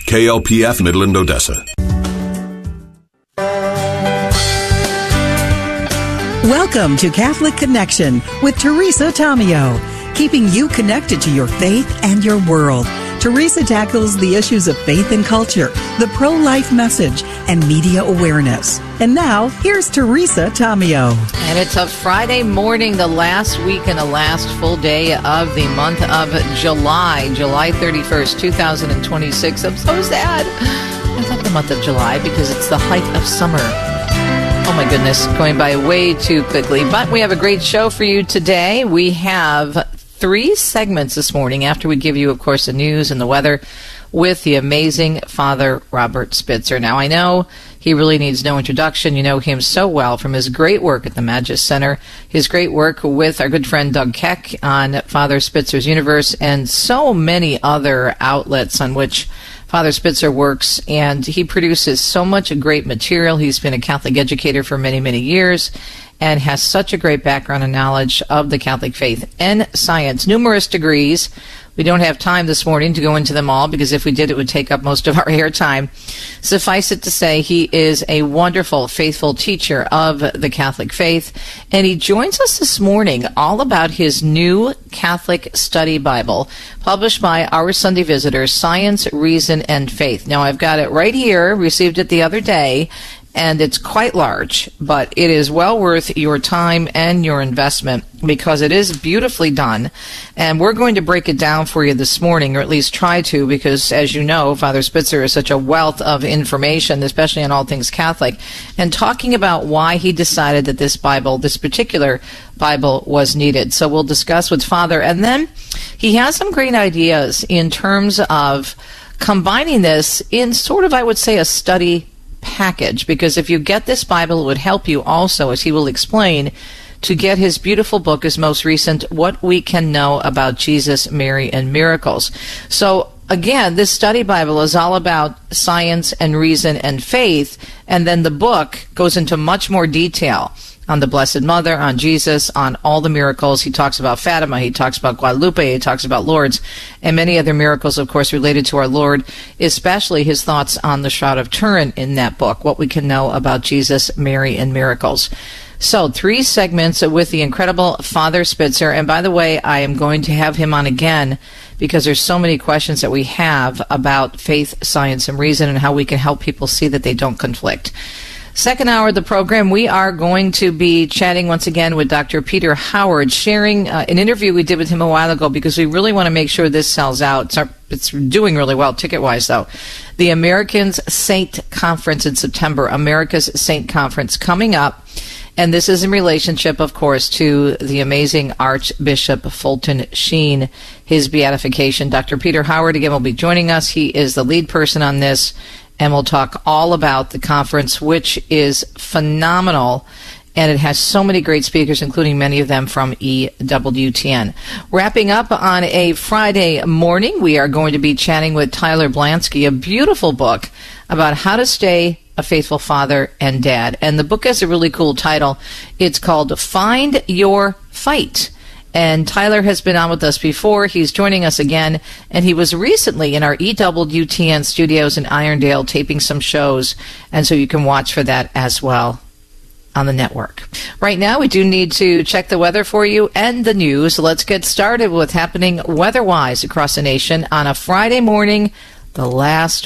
KLPF Midland, Odessa. Welcome to Catholic Connection with Teresa Tomeo, keeping you connected to your faith and your world. Teresa tackles the issues of faith and culture, the pro-life message, and media awareness. And now, here's Teresa Tomeo. And it's a Friday morning, the last week and the last full day of the month of July 31st, 2026. I'm so sad. I love the month of July because it's the height of summer. Oh my goodness, going by way too quickly. But we have a great show for you today. We have 3 segments this morning after we give you, of course, the news and the weather with the amazing Father Robert Spitzer. Now, I know he really needs no introduction. You know him so well from his great work at the Magis Center, his great work with our good friend Doug Keck on Father Spitzer's Universe, and so many other outlets on which Father Spitzer works, and he produces so much great material. He's been a Catholic educator for many, many years and has such a great background and knowledge of the Catholic faith and science, numerous degrees. We don't have time this morning to go into them all because if we did, it would take up most of our airtime. Suffice it to say, he is a wonderful, faithful teacher of the Catholic faith, and he joins us this morning all about his new Catholic study Bible, published by Our Sunday Visitor, Science, Reason, and Faith. Now, I've got it right here, received it the other day, and it's quite large, but it is well worth your time and your investment because it is beautifully done. And we're going to break it down for you this morning, or at least try to, because as you know, Father Spitzer is such a wealth of information, especially on all things Catholic, and talking about why he decided that this Bible, this particular Bible, was needed. So we'll discuss with Father, and then he has some great ideas in terms of combining this in sort of, I would say, a study package, because if you get this Bible, it would help you also, as he will explain, to get his beautiful book, his most recent, What We Can Know About Jesus, Mary, and Miracles. So again, this study Bible is all about science and reason and faith, and then the book goes into much more detail on the Blessed Mother, on Jesus, on all the miracles. He talks about Fatima, he talks about Guadalupe, he talks about Lourdes, and many other miracles, of course, related to our Lord, especially his thoughts on the Shroud of Turin in that book, What We Can Know About Jesus, Mary, and Miracles. So 3 segments with the incredible Father Spitzer, and by the way, I am going to have him on again because there's so many questions that we have about faith, science, and reason and how we can help people see that they don't conflict. Second hour of the program, we are going to be chatting once again with Dr. Peter Howard, sharing an interview we did with him a while ago because we really want to make sure this sells out. It's doing really well ticket-wise, though. The Americans Saint Conference in September, America's Saint Conference coming up. And this is in relationship, of course, to the amazing Archbishop Fulton Sheen, his beatification. Dr. Peter Howard, again, will be joining us. He is the lead person on this. And we'll talk all about the conference, which is phenomenal, and it has so many great speakers, including many of them from EWTN. Wrapping up on a Friday morning, we are going to be chatting with Tyler Blansky, a beautiful book about how to stay a faithful father and dad. And the book has a really cool title. It's called Find Your Fight. And Tyler has been on with us before. He's joining us again, and he was recently in our EWTN studios in Irondale taping some shows, and so you can watch for that as well on the network. Right now, we do need to check the weather for you and the news. Let's get started with what's happening weather-wise across the nation on a Friday morning, the last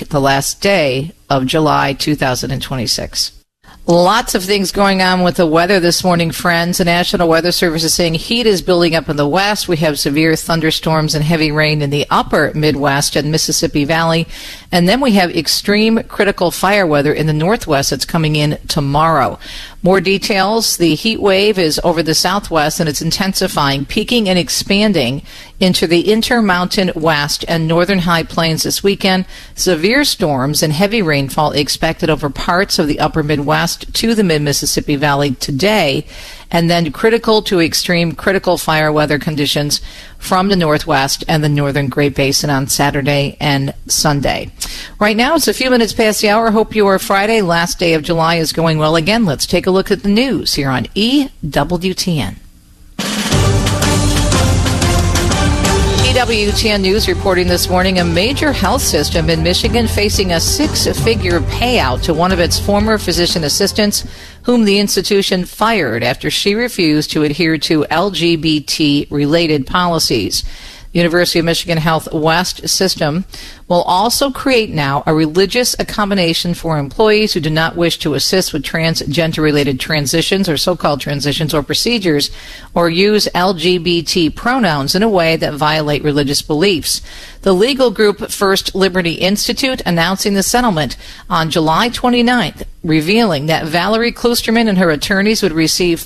day of July 2026. Lots of things going on with the weather this morning, friends. The National Weather Service is saying heat is building up in the west. We have severe thunderstorms and heavy rain in the upper Midwest and Mississippi Valley. And then we have extreme critical fire weather in the northwest that's coming in tomorrow. More details, the heat wave is over the southwest and it's intensifying, peaking and expanding into the Intermountain West and northern high plains this weekend. Severe storms and heavy rainfall expected over parts of the upper Midwest to the mid-Mississippi Valley today, and then critical to extreme critical fire weather conditions from the northwest and the northern Great Basin on Saturday and Sunday. Right now, it's a few minutes past the hour. Hope your Friday, last day of July, is going well. Again, let's take a look at the news here on EWTN. EWTN News reporting this morning, a major health system in Michigan facing a six-figure payout to one of its former physician assistants, whom the institution fired after she refused to adhere to LGBT-related policies. The University of Michigan Health West system will also create now a religious accommodation for employees who do not wish to assist with transgender-related transitions or so-called transitions or procedures or use LGBT pronouns in a way that violate religious beliefs. The legal group First Liberty Institute announcing the settlement on July 29th, revealing that Valerie Klusterman and her attorneys would receive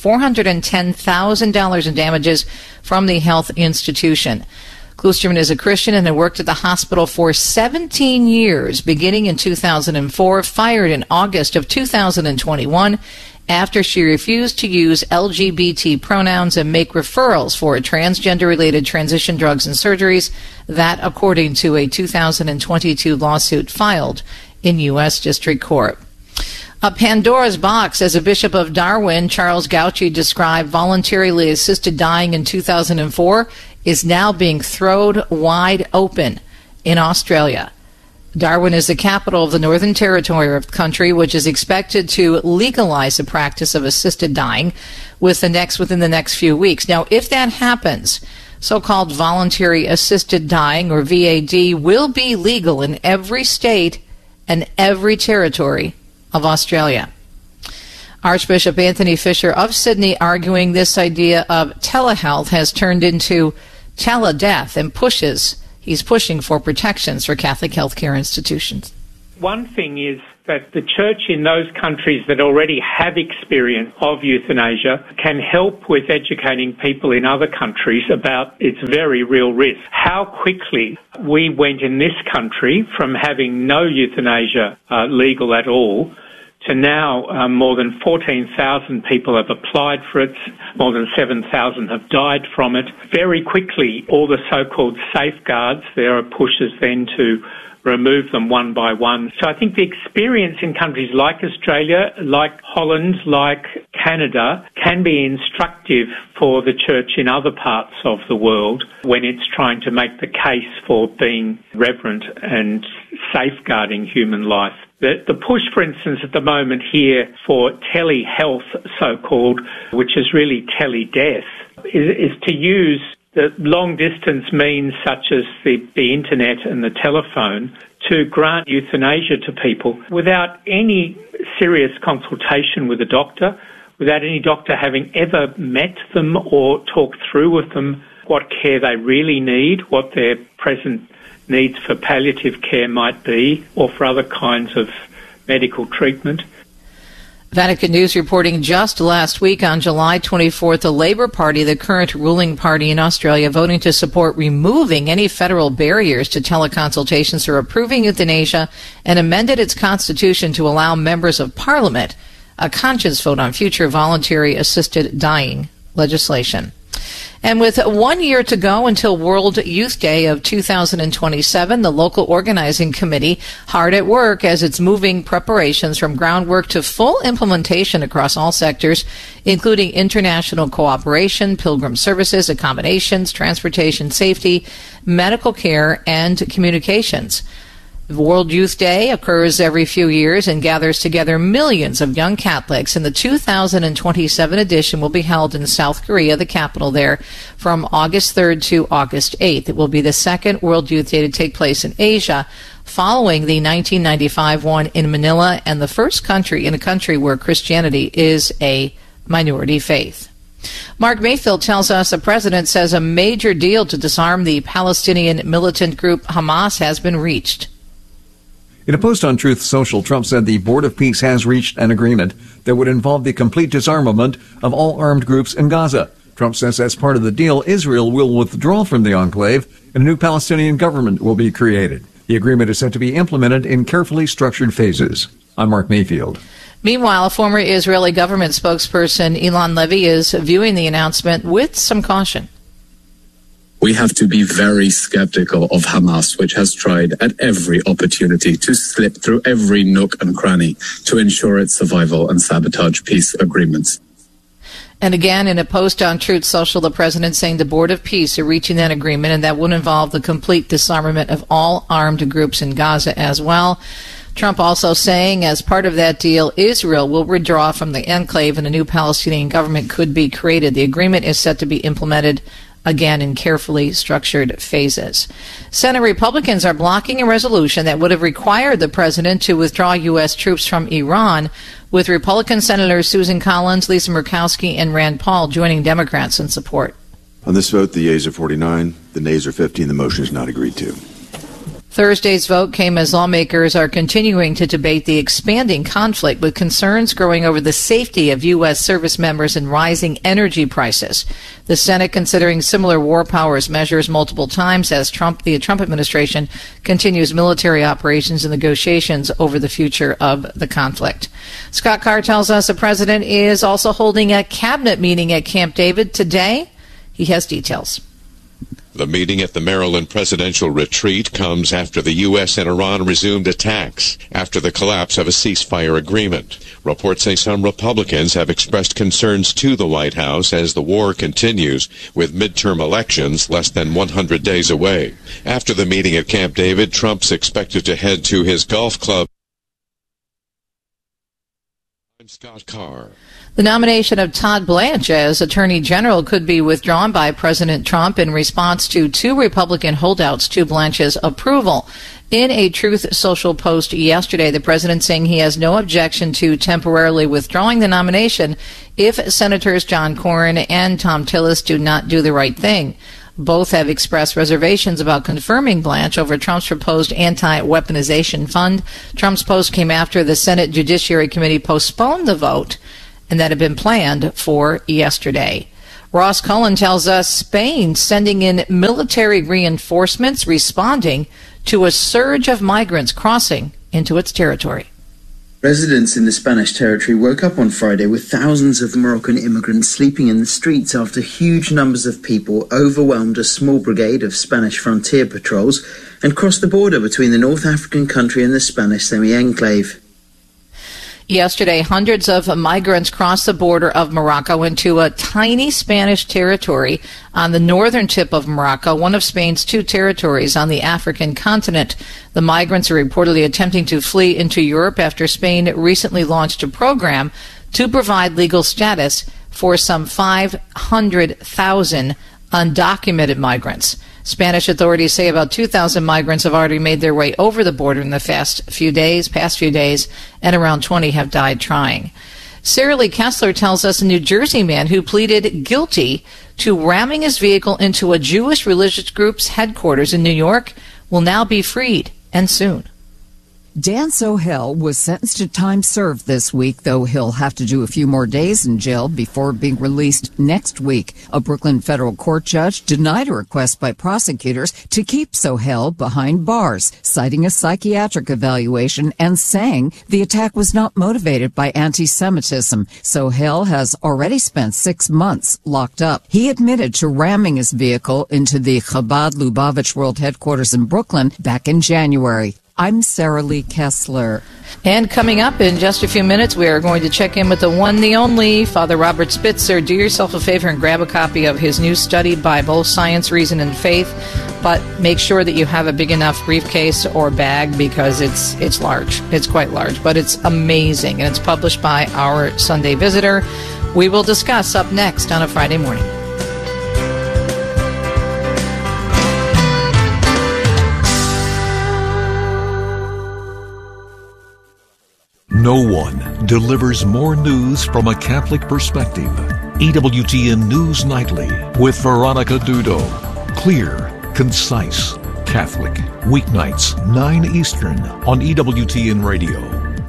$410,000 in damages from the health institution. Klusterman is a Christian and had worked at the hospital for 17 years, beginning in 2004, fired in August of 2021 after she refused to use LGBT pronouns and make referrals for transgender-related transition drugs and surgeries, that according to a 2022 lawsuit filed in U.S. District Court. A Pandora's box, as a Bishop of Darwin, Charles Gauci, described voluntarily assisted dying in 2004, is now being thrown wide open in Australia. Darwin is the capital of the Northern Territory of the country, which is expected to legalize the practice of assisted dying within the next few weeks. Now, if that happens, so-called voluntary assisted dying, or VAD, will be legal in every state and every territory of Australia. Archbishop Anthony Fisher of Sydney arguing this idea of telehealth has turned into teledeath and he's pushing for protections for Catholic healthcare institutions. One thing is that the church in those countries that already have experience of euthanasia can help with educating people in other countries about its very real risk. How quickly we went in this country from having no euthanasia legal at all to now more than 14,000 people have applied for it, more than 7,000 have died from it. Very quickly, all the so-called safeguards, there are pushes then to remove them one by one. So I think the experience in countries like Australia, like Holland, like Canada, can be instructive for the church in other parts of the world when it's trying to make the case for being reverent and safeguarding human life. The push, for instance, at the moment here for telehealth, so-called, which is really teledeath, is to use the long-distance means such as the internet and the telephone to grant euthanasia to people without any serious consultation with a doctor, without any doctor having ever met them or talked through with them what care they really need, what their present needs for palliative care might be, or for other kinds of medical treatment. Vatican News reporting just last week on July 24th, the Labour Party, the current ruling party in Australia, voting to support removing any federal barriers to teleconsultations or approving euthanasia, and amended its constitution to allow members of Parliament a conscience vote on future voluntary assisted dying legislation. And with 1 year to go until World Youth Day of 2027, the local organizing committee hard at work as it's moving preparations from groundwork to full implementation across all sectors, including international cooperation, pilgrim services, accommodations, transportation safety, medical care, and communications. World Youth Day occurs every few years and gathers together millions of young Catholics, and the 2027 edition will be held in South Korea, the capital there, from August 3rd to August 8th. It will be the second World Youth Day to take place in Asia, following the 1995 one in Manila, and the first country in a country where Christianity is a minority faith. Mark Mayfield tells us the president says a major deal to disarm the Palestinian militant group Hamas has been reached. In a post on Truth Social, Trump said the Board of Peace has reached an agreement that would involve the complete disarmament of all armed groups in Gaza. Trump says as part of the deal, Israel will withdraw from the enclave and a new Palestinian government will be created. The agreement is set to be implemented in carefully structured phases. I'm Mark Mayfield. Meanwhile, former Israeli government spokesperson Ilan Levy is viewing the announcement with some caution. We have to be very skeptical of Hamas, which has tried at every opportunity to slip through every nook and cranny to ensure its survival and sabotage peace agreements. And again, in a post on Truth Social, the president saying the Board of Peace are reaching that agreement, and that would involve the complete disarmament of all armed groups in Gaza as well. Trump also saying, as part of that deal, Israel will withdraw from the enclave and a new Palestinian government could be created. The agreement is set to be implemented again in carefully structured phases. Senate Republicans are blocking a resolution that would have required the president to withdraw U.S. troops from Iran, with Republican Senators Susan Collins, Lisa Murkowski, and Rand Paul joining Democrats in support. On this vote, the yeas are 49, the nays are 15. The motion is not agreed to. Thursday's vote came as lawmakers are continuing to debate the expanding conflict, with concerns growing over the safety of U.S. service members and rising energy prices. The Senate considering similar war powers measures multiple times as the Trump administration continues military operations and negotiations over the future of the conflict. Scott Carr tells us the president is also holding a cabinet meeting at Camp David today. He has details. The meeting at the Maryland presidential retreat comes after the U.S. and Iran resumed attacks after the collapse of a ceasefire agreement. Reports say some Republicans have expressed concerns to the White House as the war continues, with midterm elections less than 100 days away. After the meeting at Camp David, Trump's expected to head to his golf club. I'm Scott Carr. The nomination of Todd Blanche as Attorney General could be withdrawn by President Trump in response to two Republican holdouts to Blanche's approval. In a Truth Social post yesterday, the president saying he has no objection to temporarily withdrawing the nomination if Senators John Cornyn and Thom Tillis do not do the right thing. Both have expressed reservations about confirming Blanche over Trump's proposed anti-weaponization fund. Trump's post came after the Senate Judiciary Committee postponed the vote, and that had been planned for yesterday. Ross Cullen tells us Spain sending in military reinforcements responding to a surge of migrants crossing into its territory. Residents in the Spanish territory woke up on Friday with thousands of Moroccan immigrants sleeping in the streets after huge numbers of people overwhelmed a small brigade of Spanish frontier patrols and crossed the border between the North African country and the Spanish semi-enclave. Yesterday, hundreds of migrants crossed the border of Morocco into a tiny Spanish territory on the northern tip of Morocco, one of Spain's two territories on the African continent. The migrants are reportedly attempting to flee into Europe after Spain recently launched a program to provide legal status for some 500,000 undocumented migrants. Spanish authorities say about 2,000 migrants have already made their way over the border in the past few days, and around 20 have died trying. Sarah Lee Kessler tells us a New Jersey man who pleaded guilty to ramming his vehicle into a Jewish religious group's headquarters in New York will now be freed, and soon. Dan Sohail was sentenced to time served this week, though he'll have to do a few more days in jail before being released next week. A Brooklyn federal court judge denied a request by prosecutors to keep Sohail behind bars, citing a psychiatric evaluation and saying the attack was not motivated by anti-Semitism. Sohail has already spent 6 months locked up. He admitted to ramming his vehicle into the Chabad Lubavitch World Headquarters in Brooklyn back in January. I'm Sarah Lee Kessler. And coming up in just a few minutes, we are going to check in with the one, the only, Father Robert Spitzer. Do yourself a favor and grab a copy of his new study Bible, Science, Reason, and Faith. But make sure that you have a big enough briefcase or bag because it's large. It's quite large, but it's amazing. And it's published by Our Sunday Visitor. We will discuss up next on a Friday morning. No one delivers more news from a Catholic perspective. EWTN News Nightly with Veronica Dudo. Clear, concise, Catholic. Weeknights, 9 Eastern on EWTN Radio.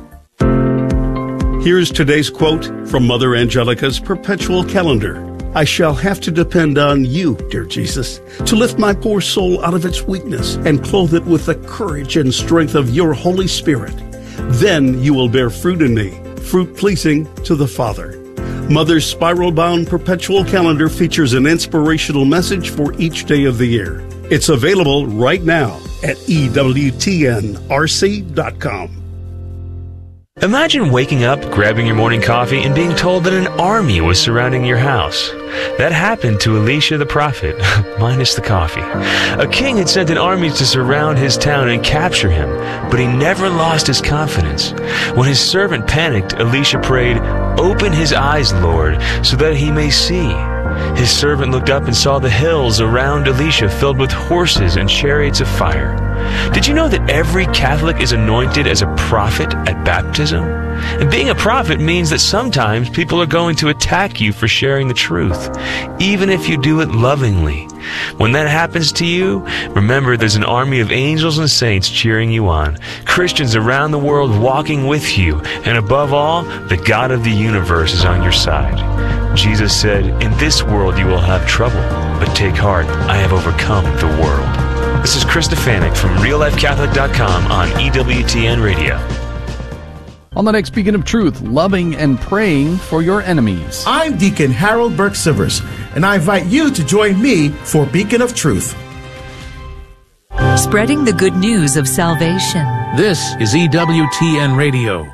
Here's today's quote from Mother Angelica's perpetual calendar. I shall have to depend on you, dear Jesus, to lift my poor soul out of its weakness and clothe it with the courage and strength of your Holy Spirit. Then you will bear fruit in me, fruit pleasing to the Father. Mother's spiral-bound perpetual calendar features an inspirational message for each day of the year. It's available right now at EWTNRC.com. Imagine waking up, grabbing your morning coffee, and being told that an army was surrounding your house. That happened to Elisha the prophet, minus the coffee. A king had sent an army to surround his town and capture him, but he never lost his confidence. When his servant panicked, Elisha prayed, "Open his eyes, Lord, so that he may see." His servant looked up and saw the hills around Elisha filled with horses and chariots of fire. Did you know that every Catholic is anointed as a prophet at baptism? And being a prophet means that sometimes people are going to attack you for sharing the truth, even if you do it lovingly. When that happens to you, remember there's an army of angels and saints cheering you on, Christians around the world walking with you, and above all, the God of the universe is on your side. Jesus said, "In this world you will have trouble, but take heart, I have overcome the world." This is Chris Stefanik from RealLifeCatholic.com on EWTN Radio. On the next Beacon of Truth, loving and praying for your enemies. I'm Deacon Harold Burke-Sivers, and I invite you to join me for Beacon of Truth. Spreading the good news of salvation. This is EWTN Radio.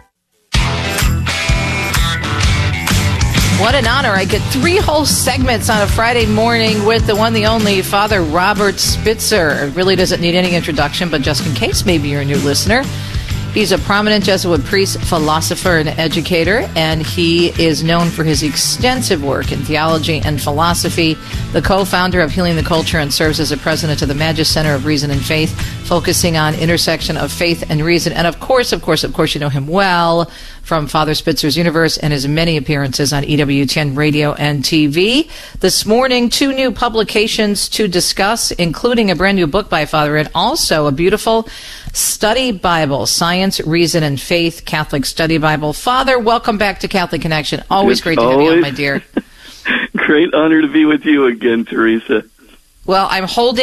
What an honor. I get 3 whole segments on a Friday morning with the one, the only, Father Robert Spitzer. It really doesn't need any introduction, but just in case maybe you're a new listener, he's a prominent Jesuit priest, philosopher, and educator, and he is known for his extensive work in theology and philosophy. The co-founder of Healing the Culture and serves as a president of the Magis Center of Reason and Faith, focusing on intersection of faith and reason. And of course, you know him well from Father Spitzer's Universe and his many appearances on EWTN Radio and TV. This morning, 2 new publications to discuss, including a brand new book by Father and also a beautiful study Bible, Science, Reason, and Faith, Catholic Study Bible. Father, welcome back to Catholic Connection. Always great to have you on, my dear. Great honor to be with you again, Teresa. Well, I'm holding